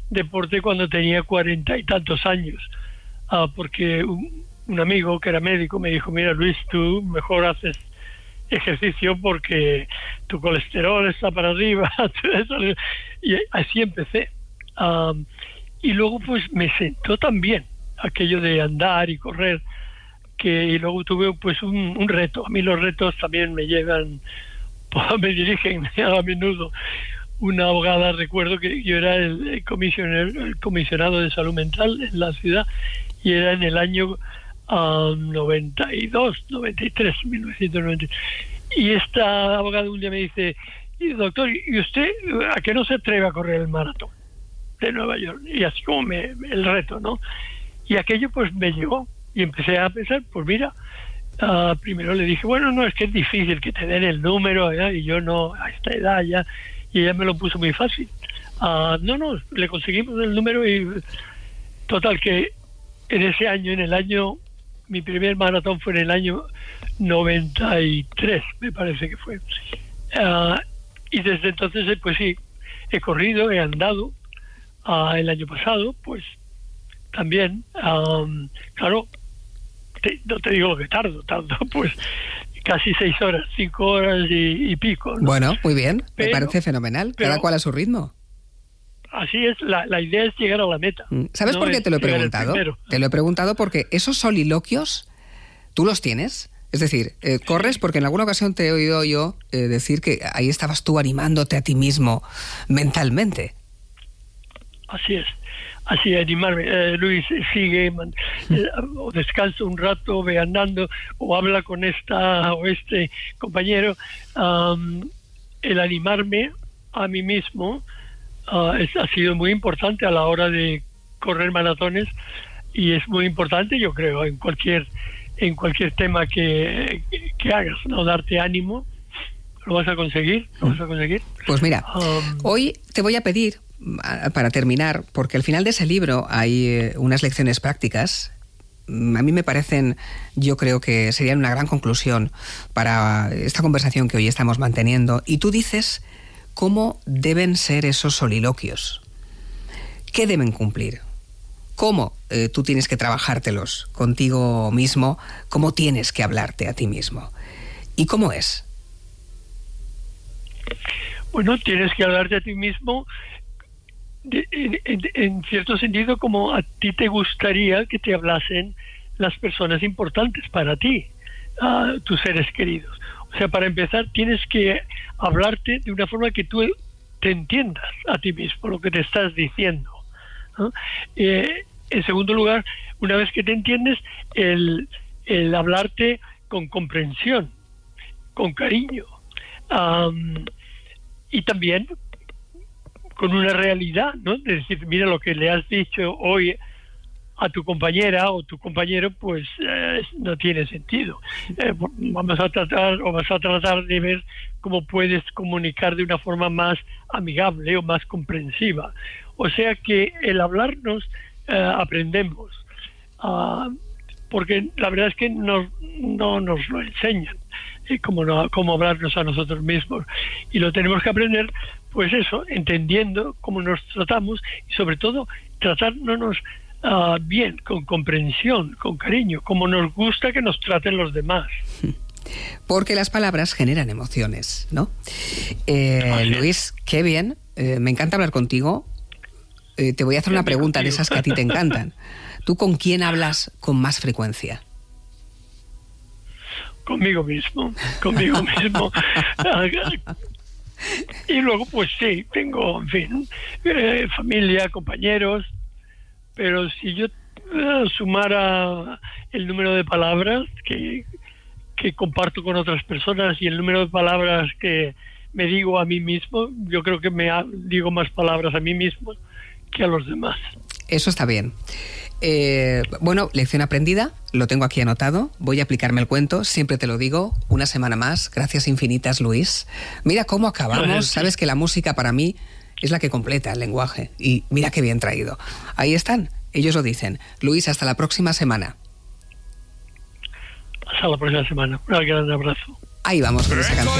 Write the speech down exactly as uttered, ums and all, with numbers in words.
deporte cuando tenía cuarenta y tantos años, uh, porque un, un amigo que era médico me dijo, mira Luis, tú mejor haces ejercicio porque tu colesterol está para arriba. Y así empecé. Um, y luego pues me sentó también aquello de andar y correr, que y luego tuve pues un, un reto. A mí los retos también me llevan, me dirigen a menudo. Una abogada, recuerdo que yo era el, el, comisionado, el comisionado de salud mental en la ciudad, y era en el año uh, noventa y dos, noventa y tres, mil novecientos noventa. Y esta abogada un día me dice, y doctor, ¿y usted a qué no se atreve a correr el maratón de Nueva York? Y así como me, el reto, ¿no? Y aquello pues me llegó y empecé a pensar, pues mira, uh, primero le dije, bueno, no, es que es difícil que te den el número, ¿ya? Y yo no, a esta edad ya, y ella me lo puso muy fácil. Uh, no, no, le conseguimos el número y total que en ese año, en el año, mi primer maratón fue en el año noventa y tres, me parece que fue. Uh, y desde entonces, pues sí, he corrido, he andado. Uh, el año pasado, pues también, um, claro, te, no te digo que tardo, tardo pues casi seis horas, cinco horas y, y pico, ¿no? Bueno, muy bien, pero, me parece fenomenal, pero, cada cual a su ritmo. Así es, la, la idea es llegar a la meta. ¿Sabes no por qué te lo he preguntado? Te lo he preguntado porque esos soliloquios, ¿tú los tienes? Es decir, eh, corres sí. Porque en alguna ocasión te he oído yo eh, decir que ahí estabas tú animándote a ti mismo mentalmente. Así es, así animarme. Eh, Luis, sigue, man, eh, o descansa un rato, ve andando, o habla con esta o este compañero. Um, el animarme a mí mismo uh, es, ha sido muy importante a la hora de correr maratones, y es muy importante, yo creo, en cualquier en cualquier tema que, que, que hagas, ¿no? Darte ánimo, lo vas a conseguir, lo vas a conseguir. Pues mira, um, hoy te voy a pedir, para terminar, porque al final de ese libro hay unas lecciones prácticas. A mí me parecen, yo creo que serían una gran conclusión para esta conversación que hoy estamos manteniendo. Y tú dices cómo deben ser esos soliloquios. ¿Qué deben cumplir? ¿Cómo eh, tú tienes que trabajártelos contigo mismo? ¿Cómo tienes que hablarte a ti mismo? ¿Y cómo es? Bueno, tienes que hablarte a ti mismo de, en, en, en cierto sentido como a ti te gustaría que te hablasen las personas importantes para ti, uh, tus seres queridos. O sea, para empezar, tienes que hablarte de una forma que tú te entiendas a ti mismo, lo que te estás diciendo, ¿no? Eh, en segundo lugar, una vez que te entiendes, el, el hablarte con comprensión, con cariño, um, y también con una realidad, ¿no? De decir, mira, lo que le has dicho hoy a tu compañera o tu compañero, pues eh, no tiene sentido. Eh, vamos a tratar o vas a tratar de ver cómo puedes comunicar de una forma más amigable o más comprensiva. O sea que el hablarnos eh, aprendemos, uh, porque la verdad es que no, no nos lo enseñan, eh, cómo, no, cómo hablarnos a nosotros mismos. Y lo tenemos que aprender, pues eso, entendiendo cómo nos tratamos y sobre todo tratándonos Uh, bien, con comprensión, con cariño, como nos gusta que nos traten los demás. Porque las palabras generan emociones, ¿no? Eh, Luis, qué bien, eh, me encanta hablar contigo. Eh, te voy a hacer una pregunta de esas que a ti te encantan. ¿Tú con quién hablas con más frecuencia? Conmigo mismo, conmigo mismo. Y luego, pues sí, tengo, en fin, eh, familia, compañeros. Pero si yo uh, sumara el número de palabras que, que comparto con otras personas y el número de palabras que me digo a mí mismo, yo creo que me ha, digo más palabras a mí mismo que a los demás. Eso está bien. Eh, bueno, lección aprendida, lo tengo aquí anotado, voy a aplicarme el cuento, siempre te lo digo, una semana más, gracias infinitas, Luis. Mira cómo acabamos, sí. Sabes que la música para mí es la que completa el lenguaje. Y mira qué bien traído. Ahí están, ellos lo dicen. Luis, hasta la próxima semana. Hasta la próxima semana. Un gran abrazo. Ahí vamos con esa canción.